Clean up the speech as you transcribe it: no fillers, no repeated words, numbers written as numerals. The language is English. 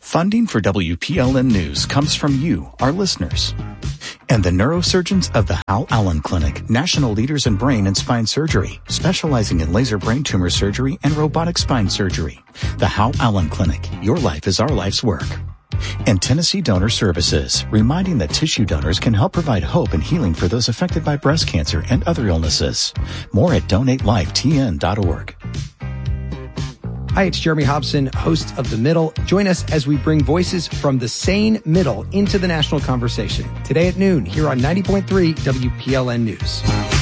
Funding for WPLN News comes from you, our listeners. And the neurosurgeons of the Hal Allen Clinic, national leaders in brain and spine surgery, specializing in laser brain tumor surgery and robotic spine surgery. The Hal Allen Clinic, your life is our life's work. And Tennessee Donor Services, reminding that tissue donors can help provide hope and healing for those affected by breast cancer and other illnesses. More at donatelifetn.org. Hi, it's Jeremy Hobson, host of The Middle. Join us as we bring voices from the sane middle into the national conversation. Today at noon here on 90.3 WPLN News.